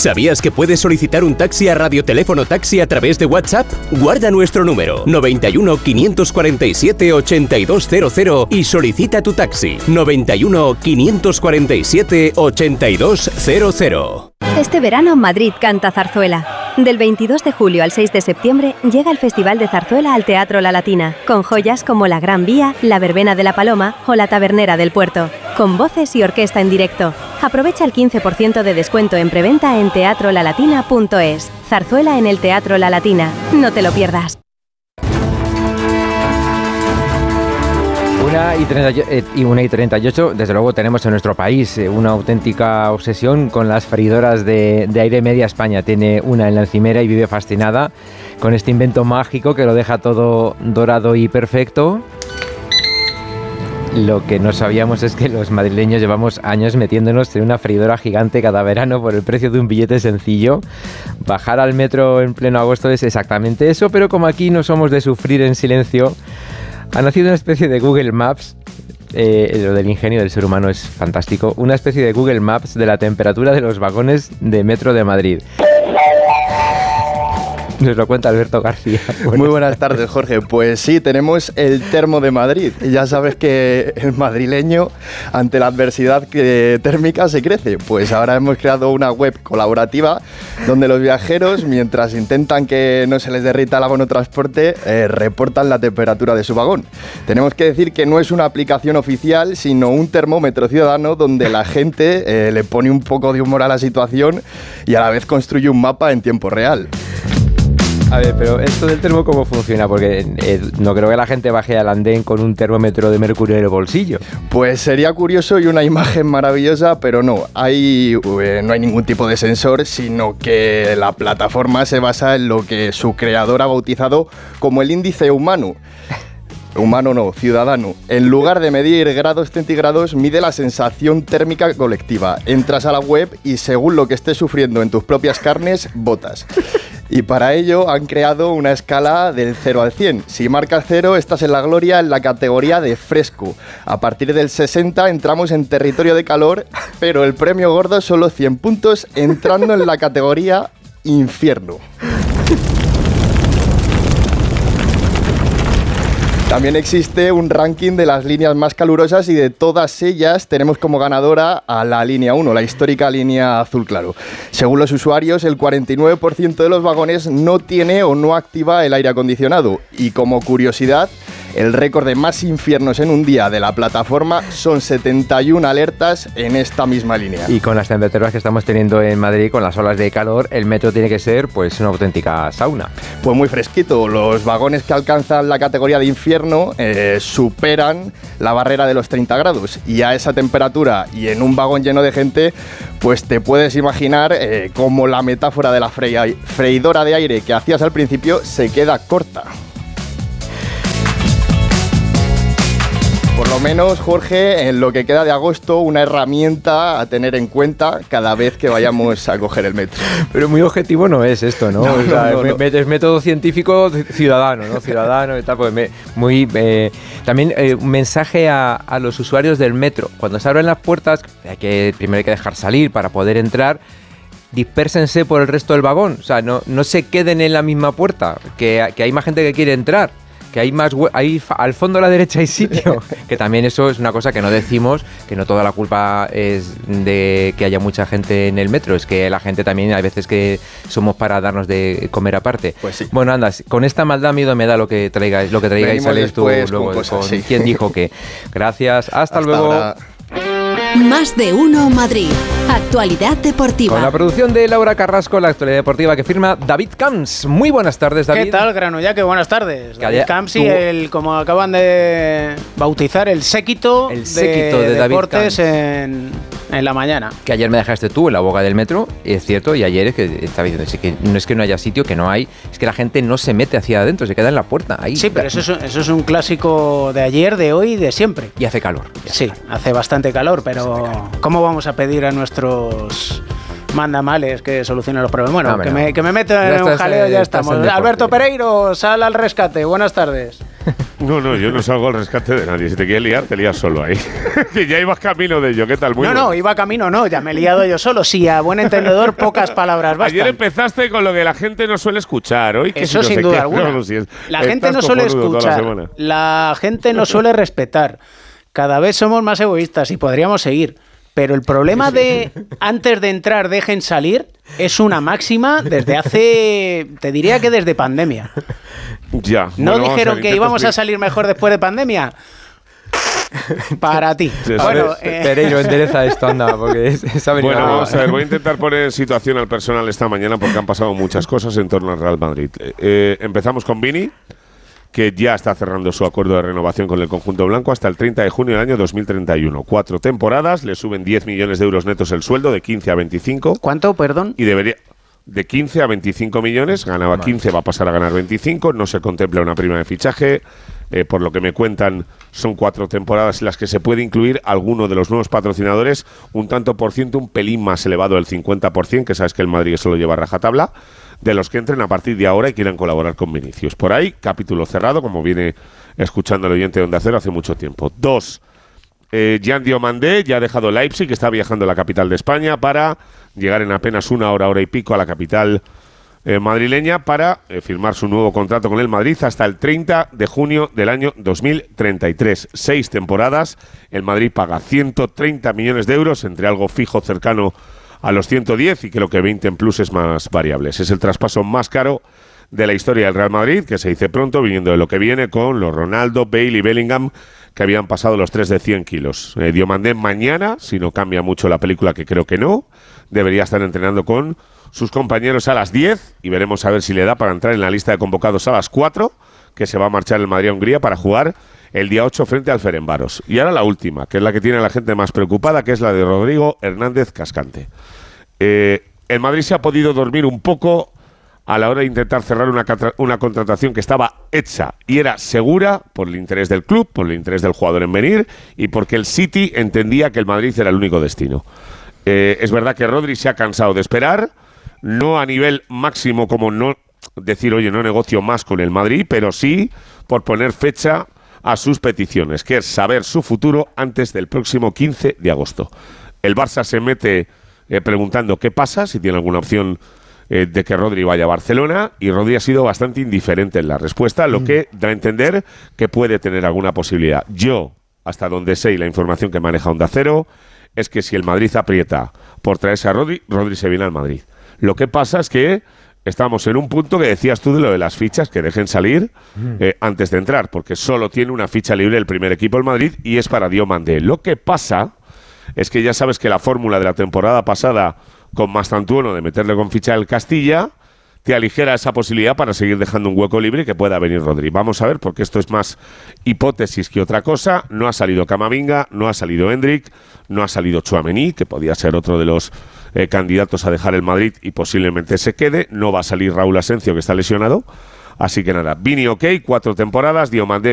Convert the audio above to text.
¿Sabías que puedes solicitar un taxi a Radioteléfono Taxi a través de WhatsApp? Guarda nuestro número 91 547 8200 y solicita tu taxi 91 547 8200. Este verano Madrid canta zarzuela. Del 22 de julio al 6 de septiembre llega el Festival de Zarzuela al Teatro La Latina, con joyas como La Gran Vía, La Verbena de la Paloma o La Tabernera del Puerto, con voces y orquesta en directo. Aprovecha el 15% de descuento en preventa en teatrolalatina.es. Zarzuela en el Teatro La Latina. No te lo pierdas. 1:38, desde luego tenemos en nuestro país una auténtica obsesión con las freidoras de aire. Media España tiene una en la encimera y vive fascinada con este invento mágico que lo deja todo dorado y perfecto. Lo que no sabíamos es que los madrileños llevamos años metiéndonos en una freidora gigante cada verano por el precio de un billete sencillo. Bajar al metro en pleno agosto es exactamente eso, pero como aquí no somos de sufrir en silencio, ha nacido una especie de Google Maps, lo del ingenio del ser humano es fantástico, una especie de Google Maps de la temperatura de los vagones de metro de Madrid. Nos lo cuenta Alberto García. Muy buenas tardes, Jorge. Pues sí, tenemos el termo de Madrid. Ya sabes que el madrileño, ante la adversidad térmica, se crece. Pues ahora hemos creado una web colaborativa donde los viajeros, mientras intentan que no se les derrita el transporte, reportan la temperatura de su vagón. Tenemos que decir que no es una aplicación oficial, sino un termómetro ciudadano donde la gente le pone un poco de humor a la situación y a la vez construye un mapa en tiempo real. A ver, pero esto del termo, ¿cómo funciona? Porque no creo que la gente baje al andén con un termómetro de mercurio en el bolsillo. Pues sería curioso y una imagen maravillosa, pero no. No hay ningún tipo de sensor, sino que la plataforma se basa en lo que su creador ha bautizado como el índice humano. Humano no, ciudadano. En lugar de medir grados centígrados, mide la sensación térmica colectiva. Entras a la web y según lo que estés sufriendo en tus propias carnes, votas. Y para ello han creado una escala del 0 al 100. Si marcas 0, estás en la gloria en la categoría de fresco. A partir del 60 entramos en territorio de calor, pero el premio gordo son los 100 puntos entrando en la categoría infierno. También existe un ranking de las líneas más calurosas y de todas ellas tenemos como ganadora a la línea 1, la histórica línea azul claro. Según los usuarios, el 49% de los vagones no tiene o no activa el aire acondicionado. Y como curiosidad, el récord de más infiernos en un día de la plataforma son 71 alertas en esta misma línea. Y con las temperaturas que estamos teniendo en Madrid, con las olas de calor, el metro tiene que ser pues una auténtica sauna. Pues muy fresquito. Los vagones que alcanzan la categoría de infierno superan la barrera de los 30 grados. Y a esa temperatura y en un vagón lleno de gente, pues te puedes imaginar cómo la metáfora de la freidora de aire que hacías al principio se queda corta. Por lo menos, Jorge, en lo que queda de agosto, una herramienta a tener en cuenta cada vez que vayamos a coger el metro. Pero muy objetivo no es esto, ¿no? No, o sea, no. Es método científico ciudadano, ¿no? Ciudadano y tal, pues también un mensaje a los usuarios del metro. Cuando se abren las puertas, primero hay que dejar salir para poder entrar. Dispérsense por el resto del vagón, o sea, no se queden en la misma puerta, que hay más gente que quiere entrar. Que hay al fondo a la derecha hay sitio, que también eso es una cosa que no decimos, que no toda la culpa es de que haya mucha gente en el metro, es que la gente también hay veces que somos para darnos de comer aparte. Pues sí. Bueno, anda, con esta maldad miedo me da lo que traigáis sales tú luego con cosas, sí. quién dijo qué. Gracias, hasta luego. Ahora. Más de uno Madrid. Actualidad deportiva. Con la producción de Laura Carrasco, la actualidad deportiva que firma David Camps. Muy buenas tardes, David. ¿Qué tal, Granollaque? Buenas tardes. David Camps y como acaban de bautizar, el séquito de deportes en la mañana. Que ayer me dejaste tú en la boca del metro, es cierto, y ayer es que estaba diciendo que no es que no haya sitio, que no hay, es que la gente no se mete hacia adentro, se queda en la puerta. Ahí. Sí, pero eso es un clásico de ayer, de hoy y de siempre. Y hace calor. Sí, hace bastante calor, pero ¿cómo vamos a pedir a nuestros mandamales que solucionen los problemas? Bueno, que me meto en un jaleo, ya estamos. Alberto Pereiro, sal al rescate. Buenas tardes. No, yo no salgo al rescate de nadie. Si te quieres liar, te lías solo ahí. Que ya ibas camino de ello. ¿Qué tal? Muy no, iba camino, ya me he liado yo solo. Sí, a buen entendedor, pocas palabras bastan. Ayer empezaste con lo que la gente no suele escuchar. Hoy, que eso si sin duda alguna. La gente no suele escuchar. La gente no suele respetar. Cada vez somos más egoístas y podríamos seguir. Pero el problema de antes de entrar dejen salir es una máxima desde hace, te diría que desde pandemia. Ya. ¿No dijeron que íbamos a salir mejor después de pandemia? Para ti. Sí, bueno, Pereiro, endereza esto, anda, porque se ha venido. Bueno, vamos a ver, voy a intentar poner en situación al personal esta mañana porque han pasado muchas cosas en torno al Real Madrid. Empezamos con Vini, que ya está cerrando su acuerdo de renovación con el conjunto blanco hasta el 30 de junio del año 2031. 4 temporadas, le suben 10 millones de euros netos el sueldo, de 15 a 25. ¿Cuánto, perdón? Y debería... De 15 a 25 millones, ganaba 15, va a pasar a ganar 25, no se contempla una prima de fichaje, por lo que me cuentan son 4 temporadas en las que se puede incluir alguno de los nuevos patrocinadores, un tanto por ciento, un pelín más elevado del 50%, que sabes que el Madrid solo lleva rajatabla, de los que entren a partir de ahora y quieran colaborar con Vinicius. Por ahí, capítulo cerrado, como viene escuchando el oyente de Onda Cero hace mucho tiempo. 2. Jan Diomandé ya ha dejado Leipzig, que está viajando a la capital de España para llegar en apenas una hora y pico a la capital madrileña para firmar su nuevo contrato con el Madrid hasta el 30 de junio del año 2033. 6 temporadas, el Madrid paga 130 millones de euros, entre algo fijo cercano a los 110 y creo que 20 en pluses más variables. Es el traspaso más caro de la historia del Real Madrid, que se dice pronto, viniendo de lo que viene con los Ronaldo, Bale y Bellingham, que habían pasado los 3 de 100 kilos. Diomandé mañana, si no cambia mucho la película, que creo que no, debería estar entrenando con sus compañeros a las 10 y veremos a ver si le da para entrar en la lista de convocados a las 4, que se va a marchar el Madrid a Hungría para jugar el día 8 frente al Ferencváros. Y ahora la última, que es la que tiene a la gente más preocupada, que es la de Rodrigo Hernández Cascante. El Madrid se ha podido dormir un poco a la hora de intentar cerrar una contratación que estaba hecha y era segura por el interés del club, por el interés del jugador en venir y porque el City entendía que el Madrid era el único destino. Es verdad que Rodri se ha cansado de esperar, no a nivel máximo como no decir, oye, no negocio más con el Madrid, pero sí por poner fecha a sus peticiones, que es saber su futuro antes del próximo 15 de agosto. El Barça se mete preguntando qué pasa, si tiene alguna opción de que Rodri vaya a Barcelona, y Rodri ha sido bastante indiferente en la respuesta, lo que da a entender que puede tener alguna posibilidad. Yo, hasta donde sé y la información que maneja Onda Cero, es que si el Madrid aprieta por traerse a Rodri, Rodri se viene al Madrid. Lo que pasa es que estamos en un punto que decías tú de lo de las fichas, que dejen salir antes de entrar, porque solo tiene una ficha libre el primer equipo del Madrid y es para Diomandé. Lo que pasa es que ya sabes que la fórmula de la temporada pasada con Mastantuono de meterle con ficha del Castilla te aligera esa posibilidad para seguir dejando un hueco libre y que pueda venir Rodri. Vamos a ver, porque esto es más hipótesis que otra cosa. No ha salido Camavinga, no ha salido Hendrik, no ha salido Tchouaméni, que podía ser otro de los candidatos a dejar el Madrid y posiblemente se quede. No va a salir Raúl Asencio, que está lesionado. Así que nada, Vini ok, 4 temporadas, Diomandé